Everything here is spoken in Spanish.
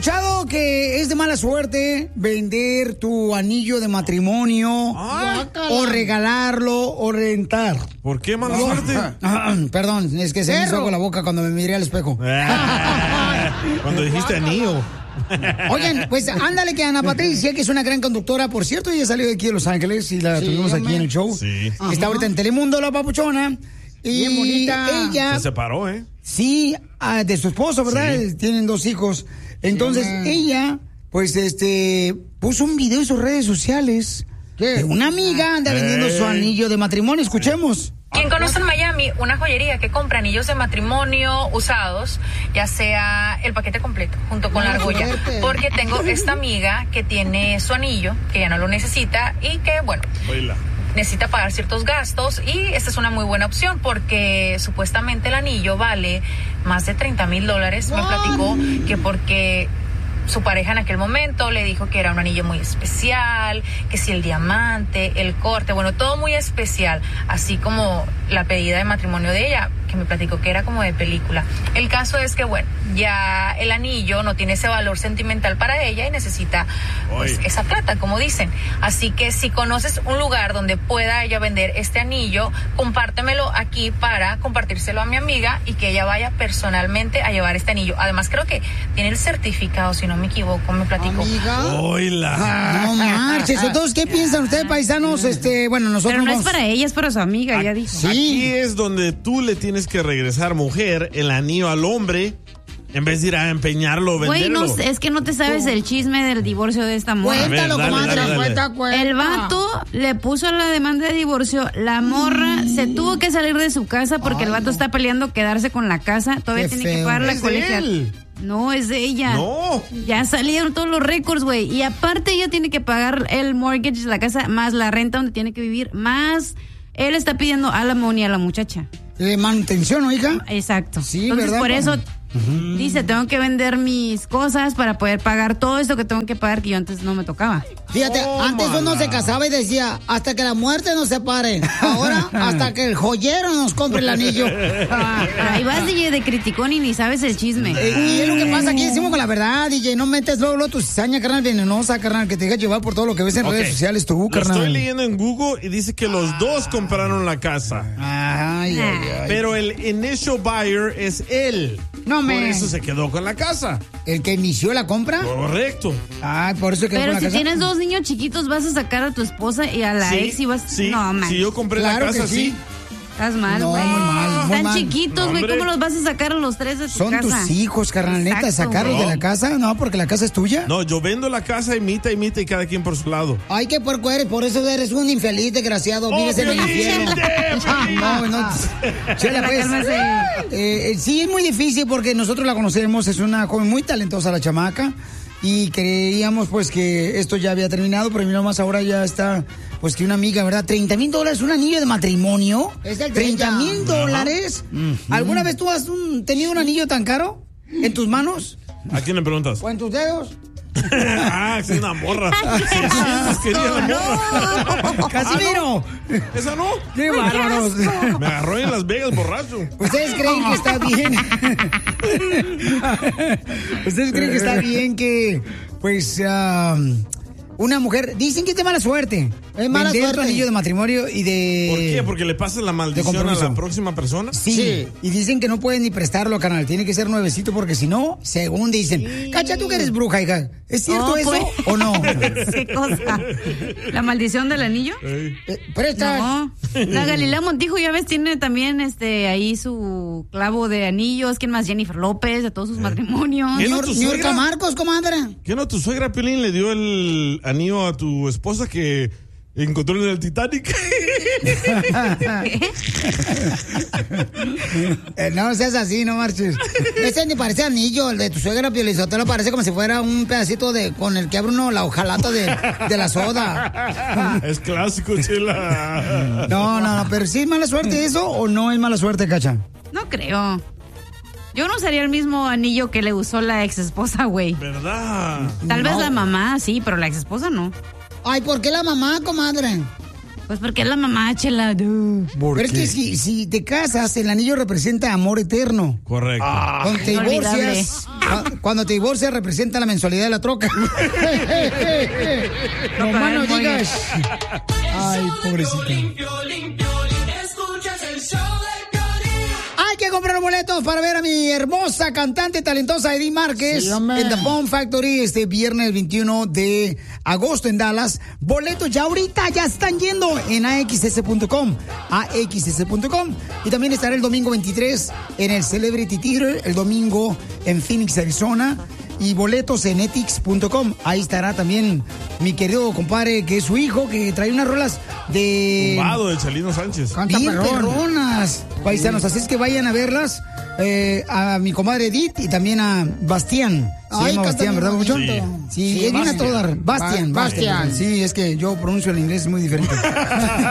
escuchado que es de mala suerte vender tu anillo de matrimonio o regalarlo o rentar? ¿Por qué mala suerte? Perdón, es que se me hizo agua la boca cuando me miré al espejo. Cuando dijiste anillo. Oigan, pues ándale que Ana Patricia, que es una gran conductora, por cierto, ella salió de aquí de Los Ángeles y la tuvimos aquí en el show. Sí. Está ahorita en Telemundo, la papuchona. Y bien bonita. Ella... Se separó, ¿eh? Sí, de su esposo, ¿verdad? Sí. Tienen 2 hijos. Entonces, ella, pues, puso un video en sus redes sociales. ¿Qué? Una amiga anda vendiendo su anillo de matrimonio. Escuchemos. ¿Quién conoce en Miami una joyería que compra anillos de matrimonio usados, ya sea el paquete completo, junto con la argolla? Porque tengo esta amiga que tiene su anillo, que ya no lo necesita y que, bueno, necesita pagar ciertos gastos, y esta es una muy buena opción porque supuestamente el anillo vale más de $30,000. Me platicó que porque su pareja en aquel momento le dijo que era un anillo muy especial, que si el diamante, el corte, bueno, todo muy especial, así como la pedida de matrimonio de ella, que me platicó que era como de película. El caso es que, bueno, ya el anillo no tiene ese valor sentimental para ella y necesita pues esa plata, como dicen. Así que si conoces un lugar donde pueda ella vender este anillo, compártemelo aquí para compartírselo a mi amiga y que ella vaya personalmente a llevar este anillo. Además, creo que tiene el certificado, si no me equivoco, me platicó. No marches. Entonces, ¿qué piensan ustedes, paisanos? Bueno, nosotros Pero no es para ella, es para su amiga, ya dijo. Sí. Aquí es donde tú le tienes que regresar, mujer, el anillo al hombre, en vez de ir a empeñarlo o venderlo. Güey, no, es que no te sabes el chisme del divorcio de esta morra. Cuéntalo, comadre. Cuenta. El vato le puso la demanda de divorcio. La morra se tuvo que salir de su casa porque el vato está peleando quedarse con la casa. Todavía tiene que pagar la colegial. No, es de ella. No. Ya salieron todos los récords, güey. Y aparte ella tiene que pagar el mortgage de la casa, más la renta donde tiene que vivir, más él está pidiendo alimony a la muchacha. Manutención, ¿no, hija? Exacto. Sí, entonces, ¿verdad? por eso dice, tengo que vender mis cosas para poder pagar todo esto que tengo que pagar, que yo antes no me tocaba. Fíjate, antes uno se casaba y decía, hasta que la muerte nos separe. Ahora, hasta que el joyero nos compre el anillo. Ahí vas, DJ, de criticón y ni sabes el chisme. Y es lo que pasa aquí, decimos con la verdad, DJ. No metes luego tu cizaña, carnal, venenosa, carnal, que te dejas llevar por todo lo que ves en redes sociales tú, carnal. Lo estoy leyendo en Google y dice que los dos compraron la casa. Ay. Pero el initial buyer es él. No, Por eso se quedó con la casa. ¿El que inició la compra? Correcto. Ay, por eso quedó con Pero la si casa. tienes 2 niños chiquitos, vas a sacar a tu esposa y a la ex y vas... Sí, No, man. si yo compré Claro la que casa, sí. Estás mal, No, güey. muy mal, muy Están mal. chiquitos, güey. Hombre. ¿Cómo los vas a sacar a los 3 de tu Son casa? tus hijos, carnal, neta, Exacto, sacarlos güey. de la casa. No, porque la casa es tuya. No, yo vendo la casa y mitad y cada quien por su lado. Ay, qué puerco eres, por eso eres un infeliz, desgraciado. Vives en el infierno. No. Chela, pues. Sí, es muy difícil porque nosotros la conocemos, es una joven muy talentosa la chamaca. Y creíamos pues que esto ya había terminado, pero mira más ahora ya está, pues que una amiga, ¿verdad? $30,000, un anillo de matrimonio. Es el $30,000. ¿Alguna vez tú has tenido un anillo tan caro en tus manos? ¿A quién le preguntas? ¿O en tus dedos? Es una morra. Quería la morra. ¡Casimiro! ¿Esa no? ¡Qué bárbaros! Me agarró en Las Vegas borracho. ¿Ustedes creen que está bien? ¿Ustedes creen que está bien que, pues, una mujer... Dicen que es de mala suerte. Es mala vender suerte. tu anillo de matrimonio y de... ¿Por qué? ¿Porque le pasas la maldición a compromiso. la próxima persona? Sí. Y dicen que no pueden ni prestarlo, canal. Tiene que ser nuevecito porque si no, según dicen. Cacha, tú que eres bruja, hija. ¿Es cierto eso o no? ¿Qué cosa? ¿La maldición del anillo? Presta. No. La Galilea Montijo, ya ves, tiene también ahí su clavo de anillos. ¿Quién más? Jennifer López, de todos sus matrimonios. ¿Qué no, tu Niurka suegra? Marcos, comadre. ¿Qué no? ¿Tu suegra Piolín le dio el anillo a tu esposa que encontró en el Titanic? No seas así, no marches. Ese ni parece anillo, el de tu suegra Piolizotelo parece como si fuera un pedacito con el que abre uno la hojalata de la soda. Es clásico, chela. No, pero ¿sí es mala suerte eso o no es mala suerte, Cacha? No creo. Yo no usaría el mismo anillo que le usó la ex esposa, güey. ¿Verdad? Tal vez la mamá, sí, pero la ex esposa no. Ay, ¿por qué la mamá, comadre? Pues porque es la mamá, chela. Pero es que si te casas, el anillo representa amor eterno. Correcto. Cuando te inolvidable. divorcias, Cuando te divorcias representa la mensualidad de la troca. No más no digas. Ay, pobrecita. Hay que comprar boletos para ver a mi hermosa cantante talentosa Edith Márquez en The Bomb Factory este viernes 21 de agosto en Dallas. Boletos ya ahorita ya están yendo en AXS.com. Y también estará el domingo 23 en el Celebrity Theater, el domingo en Phoenix, Arizona. Y boletos en etix.com. Ahí estará también mi querido compadre, que es su hijo, que trae unas rolas de... Tumbado de Chalino Sánchez. Bien perronas, paisanos. Así es que vayan a verlas. A mi comadre Edith y también a Bastián. Se llama Bastián, ¿verdad, mucho? Sí, es bien a toda. Bastián. Sí, es que yo pronuncio el inglés muy diferente.